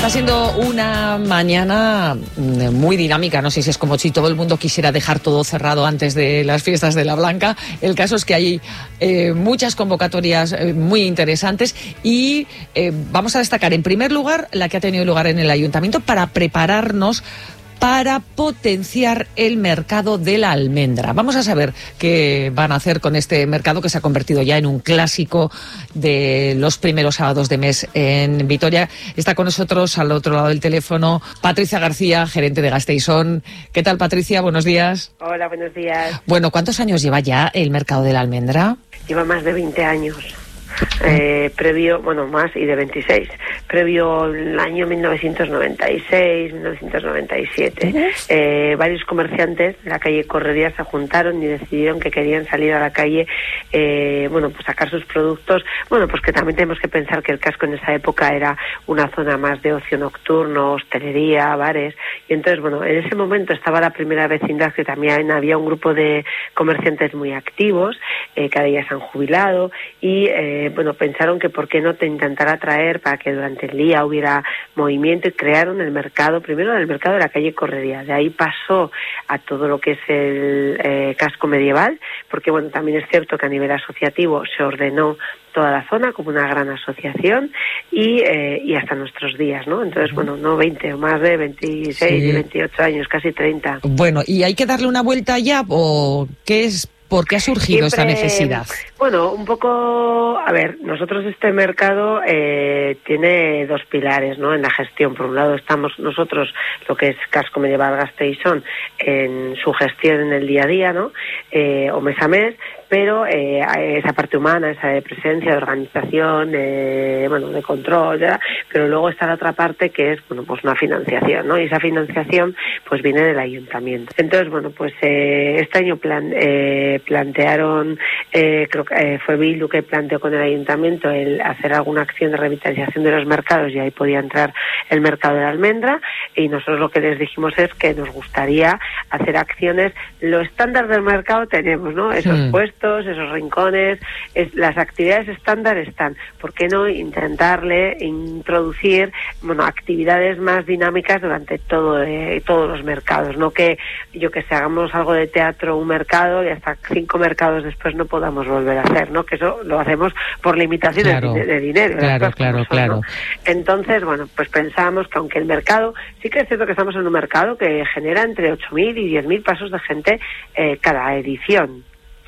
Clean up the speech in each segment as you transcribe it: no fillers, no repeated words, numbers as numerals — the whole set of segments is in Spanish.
Está siendo una mañana muy dinámica. No sé si es como si todo el mundo quisiera dejar todo cerrado antes de las fiestas de la Blanca. El caso es que hay muchas convocatorias muy interesantes y vamos a destacar en primer lugar la que ha tenido lugar en el Ayuntamiento para prepararnos para potenciar el mercado de la almendra. Vamos a saber qué van a hacer con este mercado que se ha convertido ya en un clásico de los primeros sábados de mes en Vitoria. Está con nosotros al otro lado del teléfono Patricia García, gerente de Gasteiz-On. ¿Qué tal, Patricia? Buenos días. Hola, buenos días. Bueno, ¿cuántos años lleva ya el mercado de la almendra? Lleva más de 20 años. Previo, bueno, más y de 26, previo el año 1996, 1997, varios comerciantes de la calle Correría se juntaron y decidieron que querían salir a la calle, pues sacar sus productos, pues que también tenemos que pensar que el casco en esa época era una zona más de ocio nocturno, hostelería, bares, y entonces, en ese momento estaba la primera vecindad que también había un grupo de comerciantes muy activos, cada día se han jubilado, y pensaron que por qué no te intentar atraer para que durante el día hubiera movimiento y crearon el mercado, primero el mercado de la calle Correría, de ahí pasó a todo lo que es el casco medieval, porque también es cierto que a nivel asociativo se ordenó toda la zona como una gran asociación y hasta nuestros días, ¿no? Entonces, no 20 o más de 26 y 28 años, casi 30. Bueno, ¿y hay que darle una vuelta ya o qué es? ¿Por qué ha surgido esta necesidad? Un poco, nosotros este mercado tiene dos pilares, ¿no? En la gestión. Por un lado estamos nosotros, lo que es Casco Medieval Gasteiz-On, en su gestión en el día a día, ¿no? O mes a mes, pero esa parte humana, esa de presencia, de organización, de control, ¿verdad? Pero luego está la otra parte que es, una financiación, ¿no? Y esa financiación, viene del ayuntamiento. Entonces, este año plantearon, creo que fue Bildu que planteó con el ayuntamiento el hacer alguna acción de revitalización de los mercados y ahí podía entrar el mercado de la almendra y nosotros lo que les dijimos es que nos gustaría hacer acciones, lo estándar del mercado tenemos, ¿no? Esos puestos, esos rincones, las actividades estándar están, ¿por qué no intentarle introducir, actividades más dinámicas durante todos los mercados, no que hagamos algo de teatro, un mercado y hasta 5 mercados después no podamos volver a hacer, ¿no? Que eso lo hacemos por limitaciones de dinero. Claro. ¿No? Entonces, pensábamos que aunque el mercado, sí que es cierto que estamos en un mercado que genera entre 8.000 y 10.000 pasos de gente cada edición.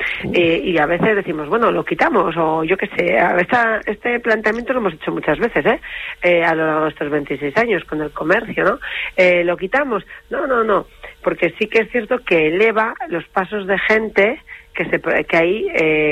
Y a veces decimos, lo quitamos, o yo qué sé, este planteamiento lo hemos hecho muchas veces, a lo largo de estos 26 años con el comercio, ¿no? ¿Lo quitamos? No, porque sí que es cierto que eleva los pasos de gente que hay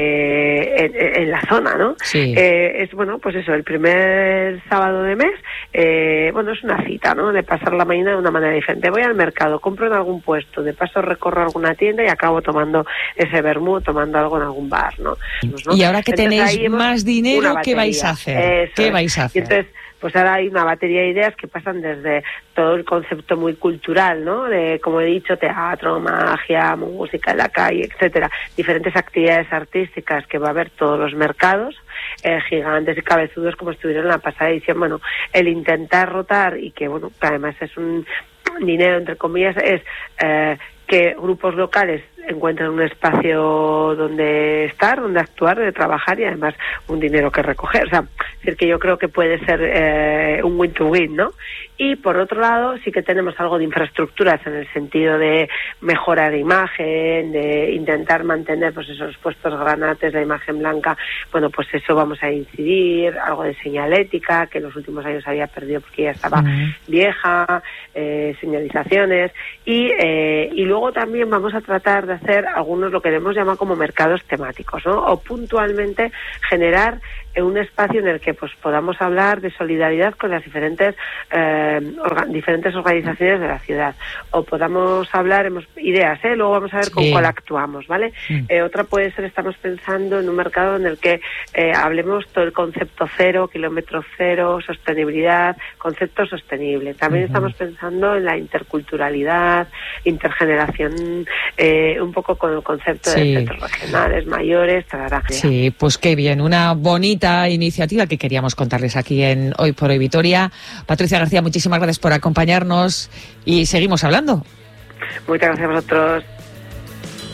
en la zona, ¿no? Sí. Es el primer sábado de mes, es una cita, ¿no? De pasar la mañana de una manera diferente. Voy al mercado, compro en algún puesto, de paso recorro alguna tienda y acabo tomando ese vermut, tomando algo en algún bar, ¿no? Y ahora que tenéis más dinero, ¿qué vais a hacer? ¿Qué vais a hacer? Y entonces, ahora hay una batería de ideas que pasan desde todo el concepto muy cultural, ¿no? De, como he dicho, teatro, magia, música en la calle, etcétera. Diferentes actividades artísticas que va a haber todos los mercados, gigantes y cabezudos como estuvieron en la pasada edición. El intentar rotar y que además es un dinero, entre comillas, es que grupos locales encuentren un espacio donde estar, donde actuar, donde trabajar y además un dinero que recoger. Es decir, que yo creo que puede ser un win-to-win, ¿no? Y por otro lado, sí que tenemos algo de infraestructuras en el sentido de mejora de imagen, de intentar mantener esos puestos granates, la imagen blanca. Eso vamos a incidir, algo de señalética, que en los últimos años había perdido porque ya estaba vieja, señalizaciones, y luego también vamos a tratar de hacer algunos lo que hemos llamado como mercados temáticos, ¿no? O puntualmente generar un espacio en el que podamos hablar de solidaridad con las diferentes organizaciones de la ciudad, o podamos hablar, ideas, luego vamos a ver con cuál actuamos, ¿vale? Otra puede ser, estamos pensando en un mercado en el que hablemos todo el concepto cero, kilómetro cero, sostenibilidad, concepto sostenible. También estamos pensando en la interculturalidad, intergeneración un poco con el concepto de centros regionales, mayores, tarará. Sí, pues qué bien, una bonita iniciativa que queríamos contarles aquí en Hoy por Hoy Vitoria. Patricia García, muchísimas gracias por acompañarnos y seguimos hablando. Muchas gracias a vosotros.